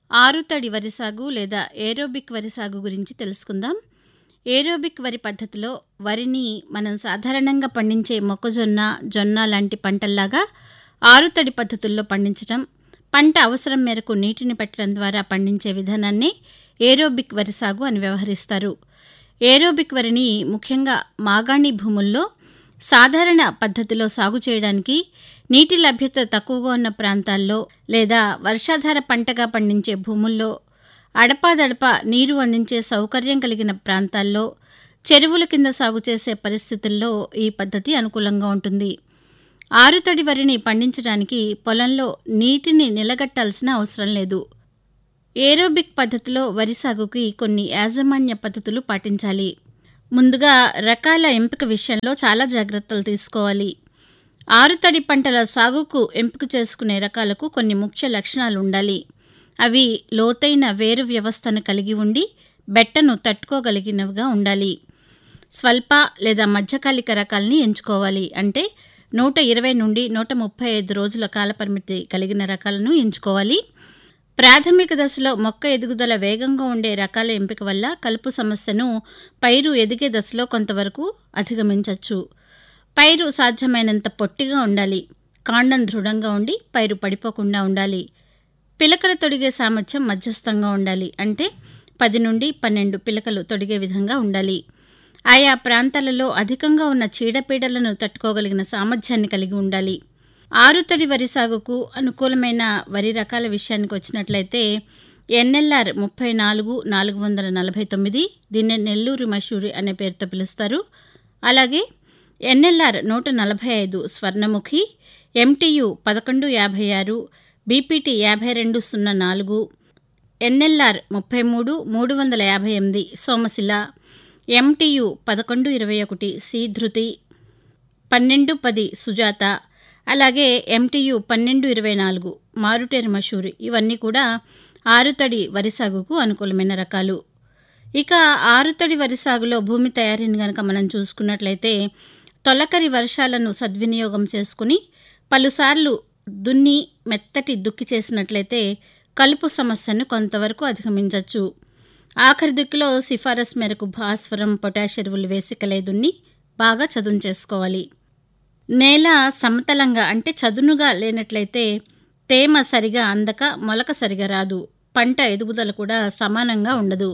ఆరుతడి వరి సాగు లేదా ఏరోబిక్ వరి సాగు గురించి తెలుసుకుందాం. ఏరోబిక్ వరి పద్ధతిలో వరిని మనం సాధారణంగా పండించే మొక్కజొన్న, జొన్న లాంటి పంటల్లాగా ఆరుతడి పద్ధతుల్లో పండించడం, పంట అవసరం మేరకు నీటిని పెట్టడం ద్వారా పండించే విధానాన్ని ఏరోబిక్ వరి సాగు అని వ్యవహరిస్తారు. ఏరోబిక్ వరిని ముఖ్యంగా మాగాణి భూముల్లో సాధారణ పద్ధతిలో సాగు చేయడానికి నీటి లభ్యత తక్కువగా ఉన్న ప్రాంతాల్లో లేదా వర్షాధార పంటగా పండించే భూముల్లో, అడపాదడపా నీరు అందించే సౌకర్యం కలిగిన ప్రాంతాల్లో, చెరువుల కింద సాగు చేసే పరిస్థితుల్లో ఈ పద్ధతి అనుకూలంగా ఉంటుంది. ఆరుతడి వరిని పండించడానికి పొలంలో నీటిని నిలగట్టాల్సిన అవసరం లేదు. ఏరోబిక్ పద్ధతిలో వరి సాగుకి కొన్ని యాజమాన్య పద్ధతులు పాటించాలి. ముందుగా రకాల ఎంపిక విషయంలో చాలా జాగ్రత్తలు తీసుకోవాలి. ఆరుతడి పంటల సాగుకు ఎంపిక చేసుకునే రకాలకు కొన్ని ముఖ్య లక్షణాలు ఉండాలి. అవి లోతైన వేరు వ్యవస్థను కలిగి ఉండి బెట్టను తట్టుకోగలిగినవిగా ఉండాలి. స్వల్ప లేదా మధ్యకాలిక రకాలని ఎంచుకోవాలి. అంటే 120 నుండి 135 రోజుల కాలపరిమితి కలిగిన రకాలను ఎంచుకోవాలి. ప్రాథమిక దశలో మొక్క ఎదుగుదల వేగంగా ఉండే రకాల ఎంపిక వల్ల కలుపు సమస్యను పైరు ఎదిగే దశలో కొంతవరకు అధిగమించవచ్చు. పైరు సాధ్యమైనంత పొట్టిగా ఉండాలి. కాండం దృఢంగా ఉండి పైరు పడిపోకుండా ఉండాలి. పిలకలు తొడిగే సామర్థ్యం మధ్యస్థంగా ఉండాలి. అంటే 10 నుండి 12 పిలకలు తొడిగే విధంగా ఉండాలి. ఆయా ప్రాంతాలలో అధికంగా ఉన్న చీడపీడలను తట్టుకోగలిగిన సామర్థ్యాన్ని కలిగి ఉండాలి. ఆరుతడి వరి సాగుకు అనుకూలమైన వరి రకాల విషయానికి వచ్చినట్లయితే ఎన్ఎల్ఆర్ 34,449, దీన్ని నెల్లూరు మషూరి అనే పేరుతో పిలుస్తారు. అలాగే NLR 145 Swarnamukhi, MTU 1156, BPT 5204, NLR 33,358 Somasila, MTU 1121 Sridhruti, 1210 Sujatha, అలాగే ఎంటీయు 1224 మారుటేరు మషూరి, ఇవన్నీ కూడా ఆరుతడి వరి సాగుకు అనుకూలమైన రకాలు. ఇక ఆరుతడి వరి సాగులో భూమి తయారీని కనుక మనం చూసుకున్నట్లయితే తొలకరి వర్షాలను సద్వినియోగం చేసుకుని పలుసార్లు దున్ని మెత్తటి దుక్కి చేసినట్లయితే కలుపు సమస్యను కొంతవరకు అధిగమించవచ్చు. ఆఖరి దుక్కిలో సిఫారసు మేరకు భాస్వరం, పొటాష్ ఎరువులు వేసి కలయి దున్ని బాగా చదును చేసుకోవాలి. నేల సమతలంగా అంటే చదునుగా లేనట్లయితే తేమ సరిగా అందక మొలక సరిగా రాదు. పంట ఎదుగుదల కూడా సమానంగా ఉండదు.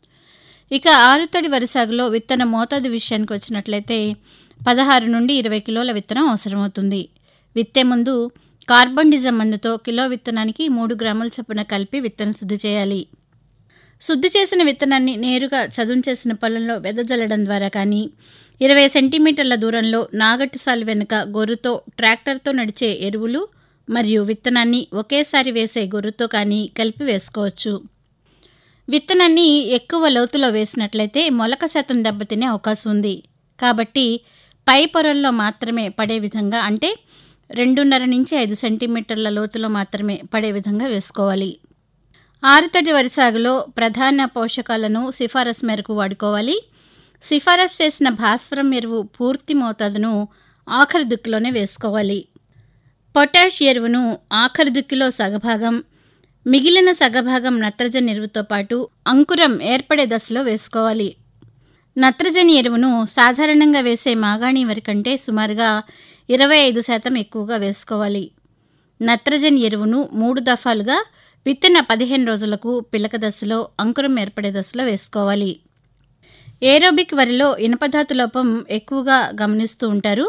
ఇక ఆరుతడి వరి సాగులో విత్తన మోతాదు విషయానికి వచ్చినట్లయితే 16 నుండి 20 కిలోల విత్తనం అవసరమవుతుంది. విత్తే ముందు కార్బన్డిజం మందుతో కిలో విత్తనానికి 3 గ్రాముల చొప్పున కలిపి విత్తన శుద్ధి చేయాలి. శుద్ధి చేసిన విత్తనాన్ని నేరుగా చదును చేసిన పొలంలో వెదజల్లడం ద్వారా కానీ 20 సెంటీమీటర్ల దూరంలో నాగటి సాలు వెనుక గొర్రుతో, ట్రాక్టర్తో నడిచే ఎరువులు మరియు విత్తనాన్ని ఒకేసారి వేసే గొర్రుతో కానీ కలిపి వేసుకోవచ్చు. విత్తనాన్ని ఎక్కువ లోతులో వేసినట్లయితే మొలక శాతం దెబ్బతినే అవకాశం ఉంది. కాబట్టి పై పొరల్లో మాత్రమే పడే విధంగా, అంటే 2.5 నుంచి 5 సెంటీమీటర్ల లోతులో మాత్రమే పడే విధంగా వేసుకోవాలి. ఆరుతడి వరి సాగులో ప్రధాన పోషకాలను సిఫారసు మేరకు వాడుకోవాలి. సిఫారసు చేసిన భాస్వరం ఎరువు పూర్తి మోతాదును ఆఖరి దుక్కిలోనే వేసుకోవాలి. పొటాష్ ఎరువును ఆఖరి దుక్కిలో సగభాగం, మిగిలిన సగభాగం నత్రజని ఎరువుతో పాటు అంకురం ఏర్పడే దశలో వేసుకోవాలి. నత్రజని ఎరువును సాధారణంగా వేసే మాగాణి వరి కంటే సుమారుగా 25% ఎక్కువగా వేసుకోవాలి. నత్రజని ఎరువును 3 దఫాలుగా విత్తన 15 రోజులకు పిలక దశలో, అంకురం ఏర్పడే దశలో వేసుకోవాలి. ఏరోబిక్ వరిలో ఇనప ధాతు లోపం ఎక్కువగా గమనిస్తూ ఉంటారు.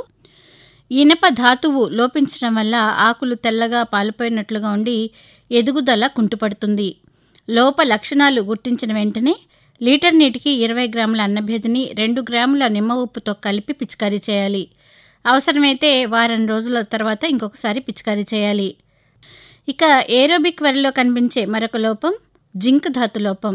ఇనప ధాతువు లోపించడం వల్ల ఆకులు తెల్లగా పాలిపోయినట్లుగా ఉండి ఎదుగుదల కుంటుపడుతుంది. లోప లక్షణాలు గుర్తించిన వెంటనే లీటర్ నీటికి 20 గ్రాముల అన్నభేదిని 2 గ్రాముల నిమ్మ ఉప్పుతో కలిపి పిచికారీ చేయాలి. అవసరమైతే వారం రోజుల తర్వాత ఇంకొకసారి పిచికారీ చేయాలి. ఇక ఏరోబిక్ వరిలో కనిపించే మరొక లోపం జింక్ ధాతు లోపం.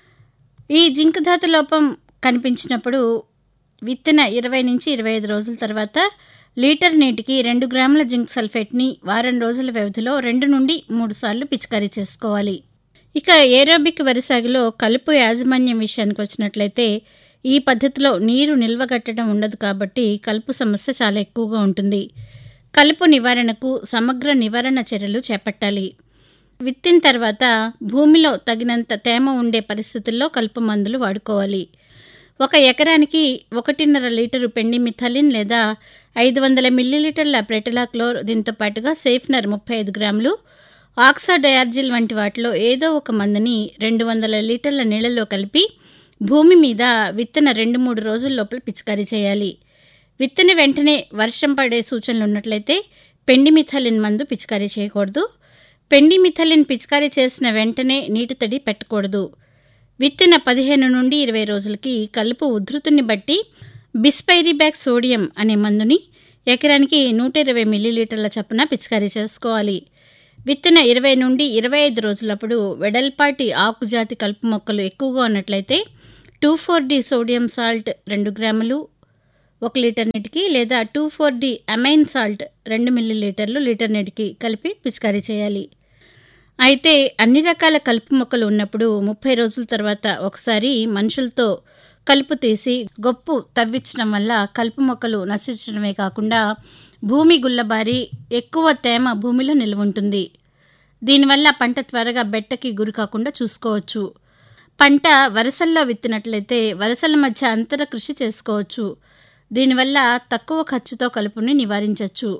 ఈ జింక్ ధాతు లోపం కనిపించినప్పుడు విత్తన 20 నుంచి 25 రోజుల తర్వాత లీటర్ నీటికి 2 గ్రాముల జింక్ సల్ఫేట్ని వారం రోజుల వ్యవధిలో 2 నుండి 3 సార్లు పిచికారీ చేసుకోవాలి. ఇక ఏరోబిక్ వరి సాగులో కలుపు యాజమాన్యం విషయానికి వచ్చినట్లయితే ఈ పద్ధతిలో నీరు నిల్వగట్టడం ఉండదు కాబట్టి కలుపు సమస్య చాలా ఎక్కువగా ఉంటుంది. కలుపు నివారణకు సమగ్ర నివారణ చర్యలు చేపట్టాలి. విత్తిన తర్వాత భూమిలో తగినంత తేమ ఉండే పరిస్థితుల్లో కలుపు మందులు వాడుకోవాలి. 1 ఎకరానికి 1.5 లీటరు పెండి మిథలిన్ లేదా 500 మిల్లీలీటర్ల ప్రెటిలాక్లోర్, దీంతో పాటుగా సేఫ్నర్ 35 గ్రాములు, ఆక్సాడయార్జిల్ వంటి వాటిలో ఏదో ఒక మందుని 200 లీటర్ల నీళ్లలో కలిపి భూమి మీద విత్తన 2-3 రోజుల లోపల పిచికారీ చేయాలి. విత్తన వెంటనే వర్షం పడే సూచనలు ఉన్నట్లయితే పెండి మిథలిన్ మందు పిచికారీ చేయకూడదు. పెండి మిథలిన్ పిచికారీ చేసిన వెంటనే నీటి తడి పెట్టకూడదు. విత్తిన 15 నుండి 20 రోజులకి కలుపు ఉధృతిని బట్టి బిస్పైరిబ్యాక్ సోడియం అనే మందుని ఎకరానికి 120 మిల్లీలీటర్ల చొప్పున పిచికారీ చేసుకోవాలి. విత్తిన 20 నుండి 25 రోజులప్పుడు వెడల్పాటి ఆకుజాతి కలుపు మొక్కలు ఎక్కువగా ఉన్నట్లయితే 2,4-D సోడియం సాల్ట్ 2 గ్రాములు 1 లీటర్ నీటికి లేదా 2,4-D అమైన్ సాల్ట్ 2 మిల్లీలీటర్లు లీటర్ నీటికి కలిపి పిచికారీ చేయాలి. అయితే అన్ని రకాల కలుపు మొక్కలు ఉన్నప్పుడు 30 రోజుల తర్వాత ఒకసారి మనుషులతో కలుపు తీసి గొప్పు తవ్వించడం వల్ల కలుపు మొక్కలు నశించడమే కాకుండా భూమి గుల్లబారి ఎక్కువ తేమ భూమిలో నిల్వ ఉంటుంది. దీనివల్ల పంట త్వరగా బెట్టకి గురి కాకుండా చూసుకోవచ్చు. పంట వరసల్లో విత్తినట్లయితే వరసల మధ్య అంతర కృషి చేసుకోవచ్చు. దీనివల్ల తక్కువ ఖర్చుతో కలుపుని నివారించవచ్చు.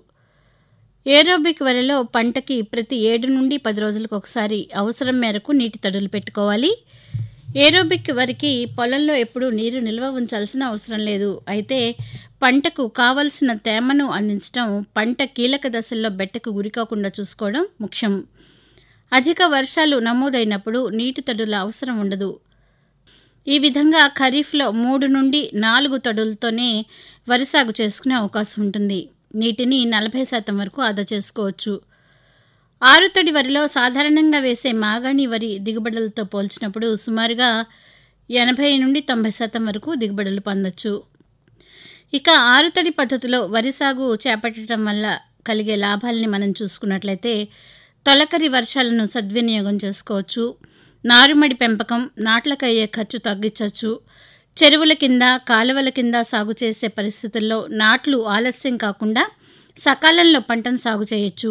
ఏరోబిక్ వరిలో పంటకి ప్రతి 7 నుండి 10 రోజులకు ఒకసారి అవసరం మేరకు నీటి తడులు పెట్టుకోవాలి. ఏరోబిక్ వరికి పొలంలో ఎప్పుడూ నీరు నిల్వ ఉంచాల్సిన అవసరం లేదు. అయితే పంటకు కావలసిన తేమను అందించడం, పంట కీలక దశల్లో బెట్టకు గురికాకుండా చూసుకోవడం ముఖ్యం. అధిక వర్షాలు నమోదైనప్పుడు నీటి తడుల అవసరం ఉండదు. ఈ విధంగా ఖరీఫ్లో 3 నుండి 4 తడులతోనే వరి సాగు చేసుకునే అవకాశం ఉంటుంది. నీటిని 40% వరకు ఆదా చేసుకోవచ్చు. ఆరుతడి వరిలో సాధారణంగా వేసే మాగాణి వరి దిగుబడులతో పోల్చినప్పుడు సుమారుగా 80 నుండి 90% వరకు దిగుబడులు పొందొచ్చు. ఇక ఆరుతడి పద్ధతిలో వరి సాగు చేపట్టడం వల్ల కలిగే లాభాలని మనం చూసుకున్నట్లయితే తొలకరి వర్షాలను సద్వినియోగం చేసుకోవచ్చు. నారుమడి పెంపకం, నాట్లకు అయ్యే ఖర్చు తగ్గించవచ్చు. చెరువుల కింద, కాలువల కింద సాగు చేసే పరిస్థితుల్లో నాట్లు ఆలస్యం కాకుండా సకాలంలో పంటను సాగు చేయొచ్చు.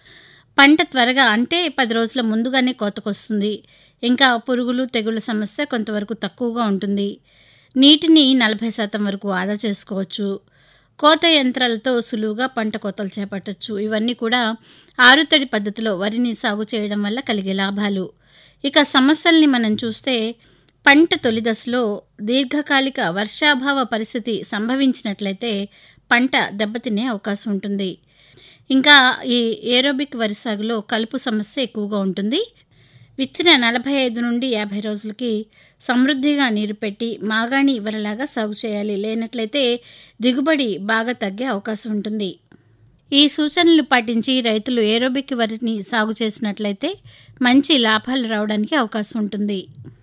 పంట త్వరగా అంటే 10 రోజుల ముందుగానే కోతకొస్తుంది. ఇంకా పురుగులు, తెగుళ్ళ సమస్య కొంతవరకు తక్కువగా ఉంటుంది. నీటిని 40% వరకు ఆదా చేసుకోవచ్చు. కోత యంత్రాలతో సులువుగా పంట కోతలు చేపట్టచ్చు. ఇవన్నీ కూడా ఆరుతడి పద్ధతిలో వరిని సాగు చేయడం వల్ల కలిగే లాభాలు. ఇక సమస్యల్ని మనం చూస్తే పంట తొలి దశలో దీర్ఘకాలిక వర్షాభావ పరిస్థితి సంభవించినట్లయితే పంట దెబ్బతినే అవకాశం ఉంటుంది. ఇంకా ఈ ఏరోబిక్ వరి సాగులో కలుపు సమస్య ఎక్కువగా ఉంటుంది. విత్తిన 45 నుండి 50 రోజులకి సమృద్ధిగా నీరు పెట్టి మాగాణి వరిలాగా సాగు చేయాలి. లేనట్లయితే దిగుబడి బాగా తగ్గే అవకాశం ఉంటుంది. ఈ సూచనలు పాటించి రైతులు ఏరోబిక్ వరిని సాగు చేసినట్లయితే మంచి లాభాలు రావడానికి అవకాశం ఉంటుంది.